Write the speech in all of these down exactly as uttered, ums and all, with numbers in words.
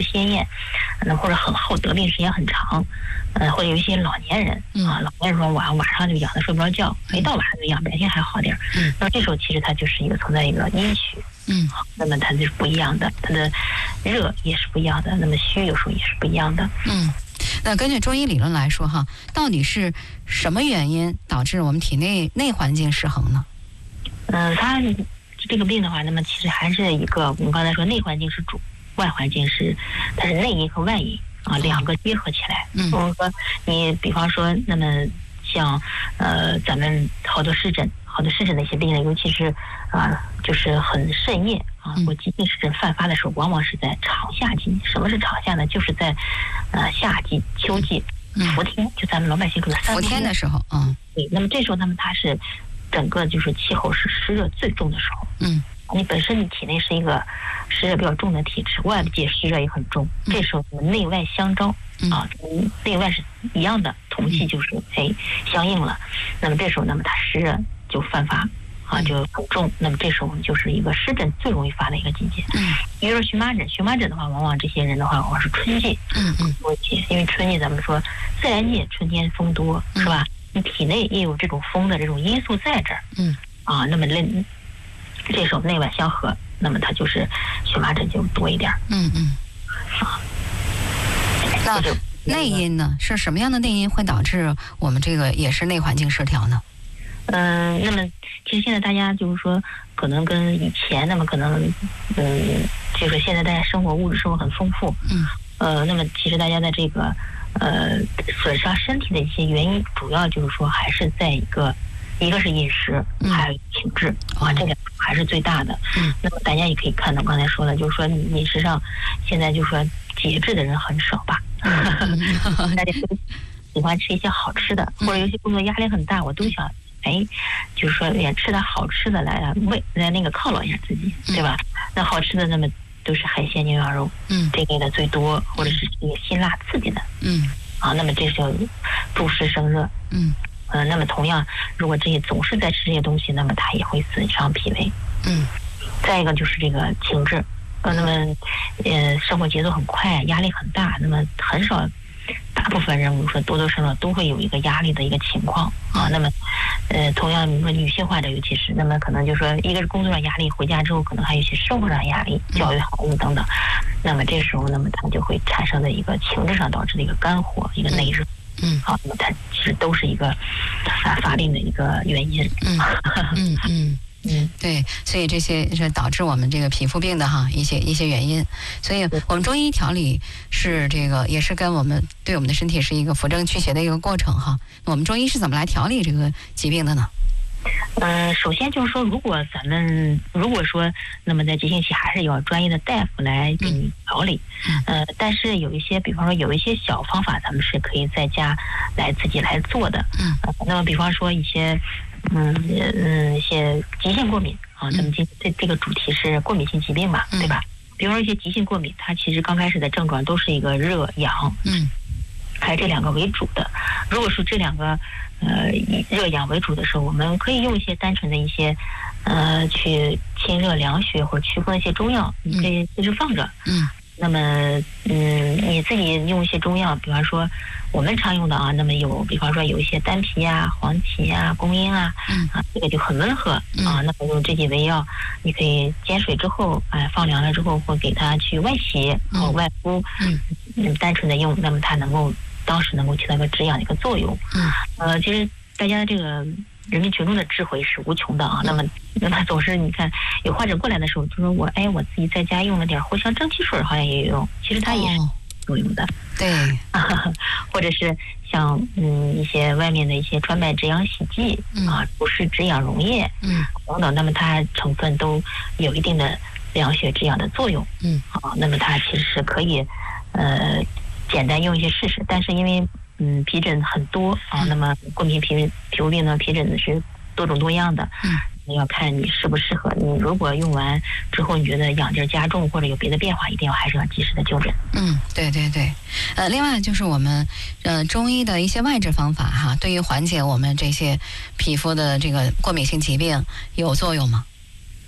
鲜艳，那或者很厚，得病时间很长，呃，或者有一些老年人啊，老年人说晚晚上就痒的睡不着觉，一到晚上就痒，白天还好点儿。嗯，那这时候其实它就是一个存在一个阴虚。嗯，那么它就是不一样的，它的热也是不一样的，那么虚有时候也是不一样的。 嗯，那根据中医理论来说哈，到底是什么原因导致我们体内内环境失衡呢？ 嗯，它这个病的话，那么其实还是一个我们刚才说内环境是主，外环境是它是内因和外因啊两个结合起来。嗯，我们说你比方说，那么像呃咱们好多湿疹。好多湿疹的一些病人，尤其是啊、呃，就是很肾液啊或急性湿疹泛发的时候，往往是在长夏季。什么是长夏呢？就是在呃夏季、秋季、伏天，就咱们老百姓说的三伏天的时候，嗯， 对。那么这时候，那么它是整个就是气候是湿热最重的时候。嗯，你本身你体内是一个湿热比较重的体质，外界湿热也很重，嗯、这时候我们内外相招。啊，内外是一样的，同气就是哎相应了。那么这时候，那么它湿热就泛发啊，就很重。那么这时候就是一个湿疹最容易发的一个季节。嗯，比如说荨麻疹，荨麻疹的话，往往这些人的话，往往是春季嗯嗯多一些，因为春季咱们说自然界春天风多是吧？你体内也有这种风的这种因素在这儿。嗯啊，那么内这时候内外相合，那么它就是荨麻疹就多一点。嗯嗯啊。 那内因呢？是什么样的内因会导致我们这个也是内环境失调呢？ 嗯、呃，那么其实现在大家就是说，可能跟以前，那么可能，嗯，就是现在大家生活物质生活很丰富，嗯，呃，那么其实大家的这个呃损伤身体的一些原因，主要就是说还是在一个，一个是饮食，还有情志、嗯、啊，这个还是最大的。嗯，那么大家也可以看到，刚才说了，就是说你饮食上现在就是说节制的人很少吧。大家都喜欢吃一些好吃的，或者有些工作压力很大，我都想，哎，就是说也吃点好吃的来为来那个犒劳一下自己，对吧？那好吃的那么都是海鲜、牛羊肉，嗯，这类的最多，或者是这个辛辣刺激的，嗯，啊，那么这就助湿生热，嗯，呃，那么同样，如果这些总是在吃这些东西，那么它也会损伤脾胃，嗯，再一个就是这个情志。呃，那么，呃，生活节奏很快，压力很大，那么很少，大部分人我们说多多少少都会有一个压力的一个情况啊。那么，呃，同样，比如说女性患者，尤其是那么可能就是说，一个是工作上压力，回家之后可能还有一些生活上压力，教育孩子等等。那么这时候，那么它就会产生的一个情志上导致的一个肝火，一个内热。嗯，好，那么它其实都是一个啊发病的一个原因。嗯嗯嗯。嗯，对，所以这些是导致我们这个皮肤病的哈一些一些原因，所以我们中医调理是这个也是跟我们对我们的身体是一个扶正祛邪的一个过程哈。那我们中医是怎么来调理这个疾病的呢？ 嗯、呃，首先就是说，如果咱们如果说，那么在急性期还是要专业的大夫来给你调理。嗯、呃，但是有一些，比方说有一些小方法，咱们是可以在家来自己来做的。嗯、呃，那么比方说一些。嗯嗯，一些急性过敏啊，咱们今这这个主题是过敏性疾病嘛，对吧？比如说一些急性过敏，它其实刚开始的症状都是一个热痒，嗯，还是这两个为主的。如果说这两个呃以热痒为主的时候，我们可以用一些单纯的一些呃去清热凉血或者祛风的一些中药，你可以随时放着，嗯。那么，嗯，你自己用一些中药，比方说我们常用的啊，那么有，比方说有一些丹皮啊、黄芪啊、公英啊，嗯、啊，这个就很温和、嗯、啊。那么用这几味药，你可以煎水之后，哎，放凉了之后，或给它去外洗或外敷，嗯，嗯，单纯的用，那么它能够当时能够起到一个止痒的一个作用。嗯，呃，其实大家这个。人民群众的智慧是无穷的啊，那么那么总是你看有患者过来的时候，就说我哎我自己在家用了点藿香正气水，好像也有用，其实它也是有用的，哦、 对， 或者是像嗯一些外面的一些川麦止痒洗剂、嗯、啊，除湿止痒溶液，嗯等等，那么它成分都有一定的凉血止痒的作用，嗯啊，那么它其实是可以呃简单用一些试试，但是因为嗯，皮疹很多啊，那么过敏皮皮肤病呢，皮疹是多种多样的，嗯，要看你适不适合。你如果用完之后你觉得痒劲加重或者有别的变化，一定要还是要及时的就诊。 嗯，对对对，呃，另外就是我们呃中医的一些外治方法哈，对于缓解我们这些皮肤的这个过敏性疾病有作用吗？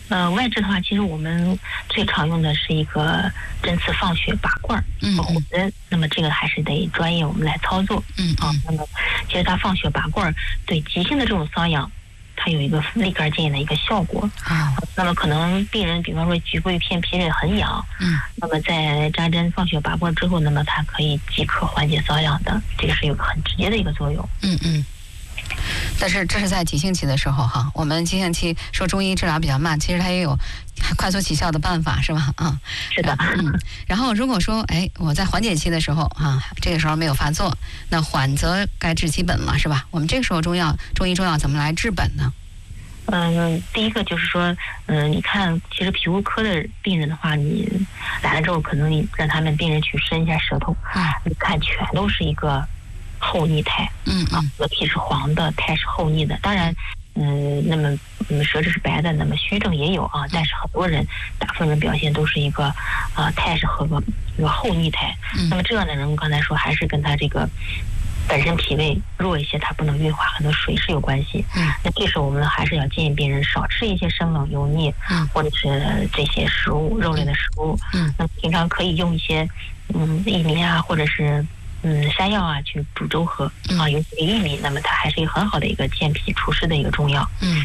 呃，外痔的话，其实我们最常用的是一个针刺放血拔罐和混针，那么这个还是得专业我们来操作。 嗯啊，那么其实它放血拔罐对急性的这种瘙痒，它有一个立竿见影的一个效果。 啊， 那么可能病人比方说局部一片皮疹很痒， 嗯， 那么在扎针放血拔罐之后，那么它可以即刻缓解瘙痒的，这个是有个很直接的一个作用。 嗯嗯。但是这是在急性期的时候哈，我们急性期说中医治疗比较慢，其实它也有快速起效的办法，是吧？啊， 是的。 嗯，然后如果说哎我在缓解期的时候啊，这个时候没有发作，那缓则该治其本了，是吧？我们这个时候中药中医中药怎么来治本呢？ 嗯，第一个就是说，嗯，你看，其实皮肤科的病人的话，你来了之后，可能你让他们病人去伸一下舌头， 啊， 你看全都是一个厚腻苔， 嗯啊，舌皮是黄的，苔是厚腻的。当然，嗯，那么嗯，舌质是白的，那么虚症也有啊，但是很多人，大部分人表现都是一个啊，苔是和个一个厚腻苔。那么这样的人，刚才说还是跟他这个本身脾胃弱一些，它不能运化很多水是有关系。 嗯， 那这时候我们还是要建议病人少吃一些生冷油腻， 嗯，或者是这些食物，肉类的食物。 嗯， 那平常可以用一些嗯薏米啊，或者是嗯山药啊去煮粥喝啊，尤其是薏米，那么它还是一个很好的一个健脾除湿的一个中药。 嗯。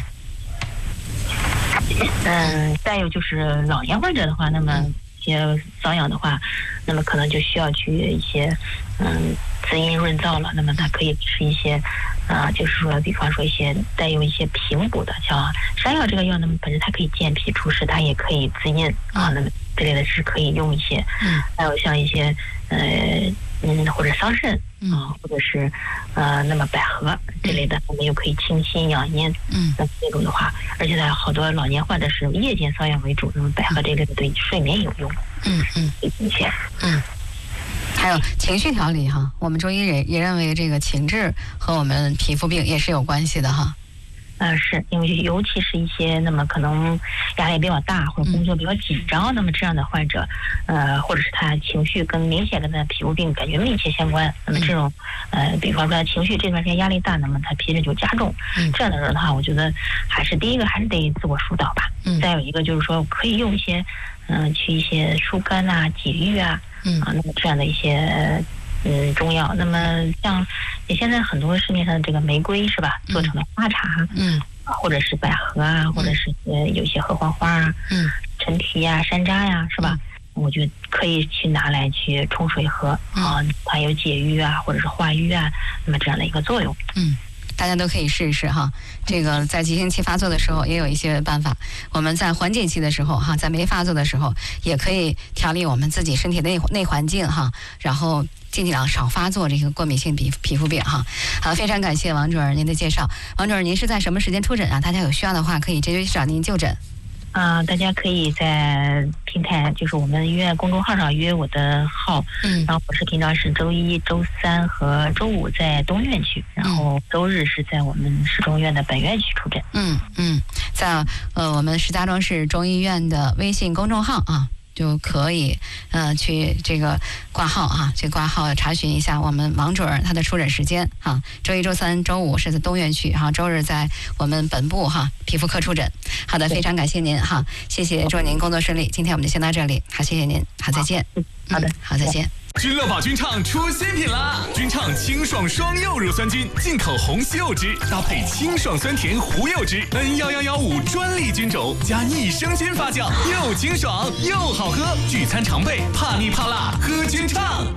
嗯，再有就是老年患者的话，那么一些瘙痒的话，那么可能就需要去一些嗯滋阴润燥了。那么它可以吃一些啊、呃，就是说，比方说一些带有一些平补的，像山药这个药，那么本身它可以健脾除湿，它也可以滋阴啊。那么这类的是可以用一些。嗯，还有像一些呃嗯或者桑葚。啊，或者是呃，那么百合这类的，我们又可以清心养阴。嗯，那这种的话，而且它好多老年患者是夜间瘙痒为主，那么百合这类的对睡眠有用。 嗯嗯， 一些嗯，还有情绪调理哈，我们中医也也认为这个情志和我们皮肤病也是有关系的哈。 呃，是因为尤其是一些那么可能压力比较大或者工作比较紧张，嗯、那么这样的患者，呃，或者是他情绪跟明显跟他皮肤病感觉密切相关，那么这种呃，比方说情绪这段时间压力大，那么他皮疹就加重。嗯，这样的人的话，我觉得还是第一个还是得自我疏导吧。嗯，再有一个就是说可以用一些嗯、呃、去一些疏肝啊、解郁啊，嗯啊，那么这样的一些。嗯，中药。那么像你现在很多市面上的这个玫瑰是吧，做成的花茶，嗯，或者是百合啊，或者是呃有些合欢花啊，嗯，陈皮呀、山楂呀，是吧？我觉得可以去拿来去冲水喝啊，它有解郁啊，或者是化瘀啊，那么这样的一个作用。 嗯。大家都可以试一试哈，这个在急性期发作的时候也有一些办法，我们在缓解期的时候哈，在没发作的时候也可以调理我们自己身体的内内环境哈，然后尽量少发作这个过敏性皮皮肤病哈。好，非常感谢王主任您的介绍。王主任，您是在什么时间出诊啊？大家有需要的话可以直接去找您就诊。 啊、呃，大家可以在平台，就是我们医院公众号上约我的号，嗯，然后我是平常是周一、周三和周五在东院区，然后周日是在我们市中院的本院区出诊。 嗯嗯，在呃我们石家庄市中医院的微信公众号啊。就可以，呃，去这个挂号啊，去挂号查询一下我们王主任他的出诊时间哈。周一、周三、周五是在东院区哈，周日在我们本部哈皮肤科出诊。好的，非常感谢您哈，谢谢，祝您工作顺利。今天我们就先到这里，好，谢谢您，好，再见。 好的， 嗯、好，再见。 君乐宝君畅出新品啦！君畅清爽双柚乳酸菌，进口红西柚汁，搭配清爽酸甜胡柚汁 ，N 一一一五专利菌种加益生菌发酵，又清爽又好喝。聚餐常备，怕腻怕辣，喝君畅。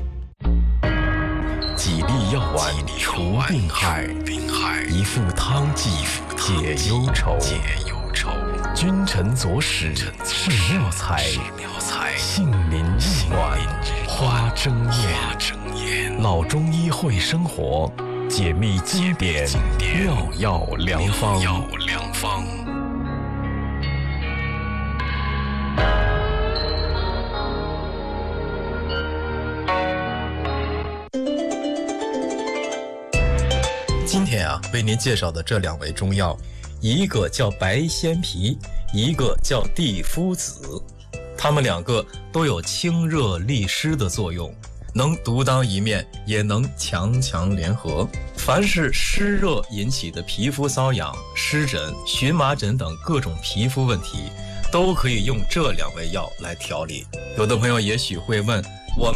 几粒药丸除病害，一副汤剂解忧愁。君臣佐使是妙才，杏林玉碗花争艳。老中医会生活，解密经典妙药良方。 今天啊，为您介绍的这两味中药，一个叫白仙皮，一个叫地肤子，它们两个都有清热利湿的作用，能独当一面，也能强强联合。凡是湿热引起的皮肤瘙痒、湿疹、荨麻疹等各种皮肤问题， 都可以用这两味药来调理。有的朋友也许会问，